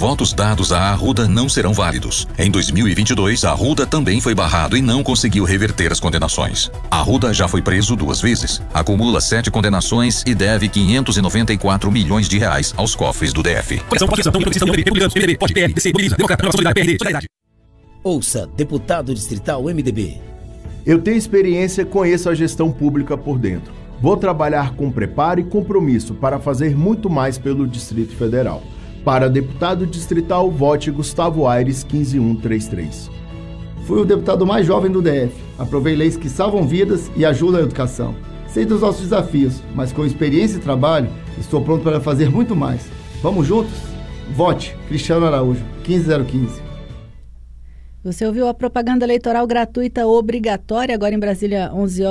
votos dados à Arruda não serão válidos. Em 2022, a Arruda também foi barrado e não conseguiu reverter as condenações. A Arruda já foi preso 2 vezes, acumula 7 condenações e deve 594 milhões de reais aos cofres do DF. Ouça, deputado distrital MDB. Eu tenho experiência e conheço a gestão pública por dentro. Vou trabalhar com preparo e compromisso para fazer muito mais pelo Distrito Federal. Para deputado distrital, vote Gustavo Aires 15133. Fui o deputado mais jovem do DF. Aprovei leis que salvam vidas e ajudam a educação. Sei dos nossos desafios, mas com experiência e trabalho, estou pronto para fazer muito mais. Vamos juntos? Vote Cristiano Araújo 15015. Você ouviu a propaganda eleitoral gratuita obrigatória, agora em Brasília,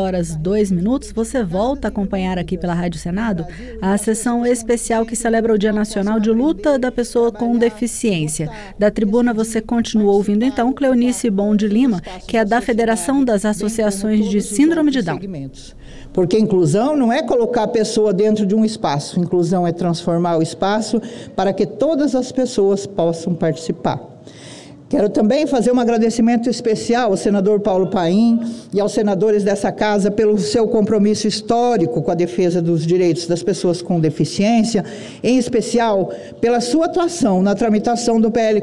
11h02. Você volta a acompanhar aqui pela Rádio Senado a sessão especial que celebra o Dia Nacional de Luta da Pessoa com Deficiência. Da tribuna você continua ouvindo então Cleonice Bon de Lima, que é da Federação das Associações de Síndrome de Down. Porque inclusão não é colocar a pessoa dentro de um espaço, inclusão é transformar o espaço para que todas as pessoas possam participar. Quero também fazer um agradecimento especial ao senador Paulo Paim e aos senadores dessa casa pelo seu compromisso histórico com a defesa dos direitos das pessoas com deficiência, em especial pela sua atuação na tramitação do PL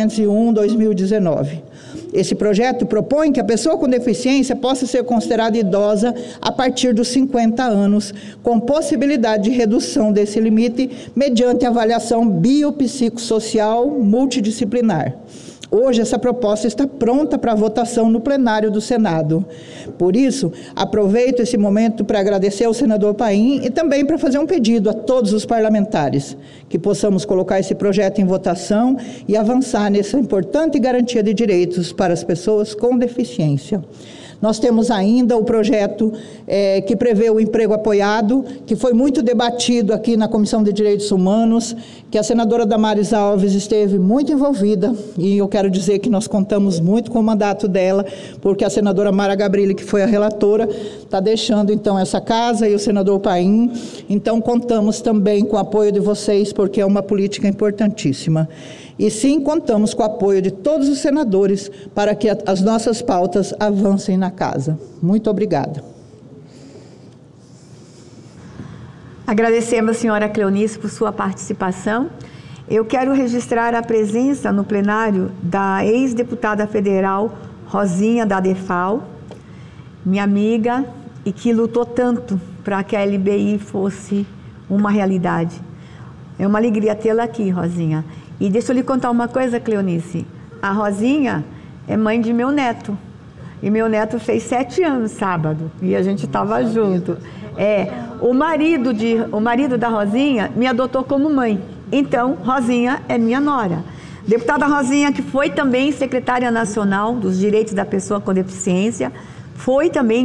401/2019. Esse projeto propõe que a pessoa com deficiência possa ser considerada idosa a partir dos 50 anos, com possibilidade de redução desse limite mediante avaliação biopsicossocial multidisciplinar. Hoje, essa proposta está pronta para votação no plenário do Senado. Por isso, aproveito esse momento para agradecer ao senador Paim e também para fazer um pedido a todos os parlamentares, que possamos colocar esse projeto em votação e avançar nessa importante garantia de direitos para as pessoas com deficiência. Nós temos ainda o projeto que prevê o emprego apoiado, que foi muito debatido aqui na Comissão de Direitos Humanos, que a senadora Damares Alves esteve muito envolvida, e eu quero dizer que nós contamos muito com o mandato dela, porque a senadora Mara Gabrilli, que foi a relatora, está deixando então essa casa, e o senador Paim. Então contamos também com o apoio de vocês, porque é uma política importantíssima. E sim, contamos com o apoio de todos os senadores para que as nossas pautas avancem na casa. Muito obrigada. Agradecemos a senhora Cleonice por sua participação. Eu quero registrar a presença no plenário da ex-deputada federal Rosinha da ADEFAL, minha amiga, e que lutou tanto para que a LBI fosse uma realidade. É uma alegria tê-la aqui, Rosinha. E deixa eu lhe contar uma coisa, Cleonice. A Rosinha é mãe de meu neto. E meu neto fez 7 anos sábado. E a gente estava junto. O marido da Rosinha me adotou como mãe. Então, Rosinha é minha nora. Deputada Rosinha, que foi também secretária nacional dos direitos da pessoa com deficiência, foi também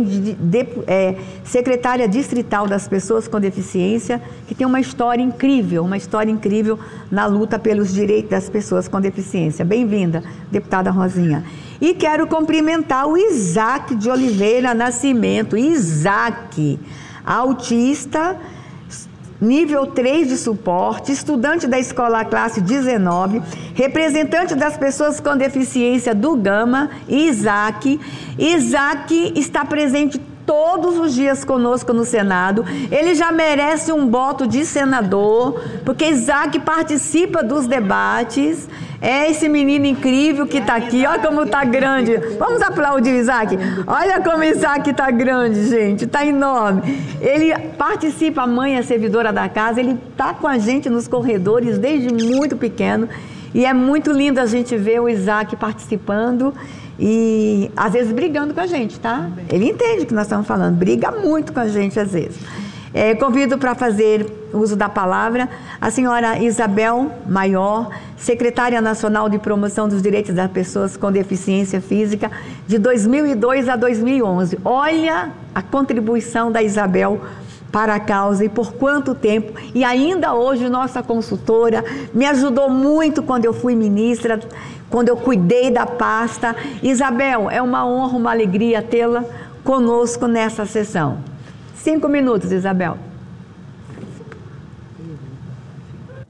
secretária distrital das pessoas com deficiência, que tem uma história incrível na luta pelos direitos das pessoas com deficiência. Bem-vinda, deputada Rosinha. E quero cumprimentar o Isaac de Oliveira Nascimento. Isaac, autista, nível 3 de suporte, estudante da escola classe 19, representante das pessoas com deficiência do Gama, Isaac. Isaac está presente todos os dias conosco no Senado. Ele já merece um voto de senador, porque Isaac participa dos debates. É esse menino incrível que está aqui. Olha como está grande. Vamos aplaudir o Isaac? Olha como o Isaac está grande, gente. Está enorme. Ele participa, a mãe é servidora da casa. Ele está com a gente nos corredores desde muito pequeno. E é muito lindo a gente ver o Isaac participando e, às vezes, brigando com a gente, tá? Ele entende o que nós estamos falando. Briga muito com a gente, às vezes. Convido para fazer uso da palavra a senhora Isabel Maior, secretária nacional de promoção dos direitos das pessoas com deficiência física de 2002 a 2011. Olha a contribuição da Isabel para a causa e por quanto tempo. E ainda hoje nossa consultora me ajudou muito quando eu fui ministra, quando eu cuidei da pasta. Isabel, é uma honra, uma alegria tê-la conosco nessa sessão. 5 minutos, Isabel.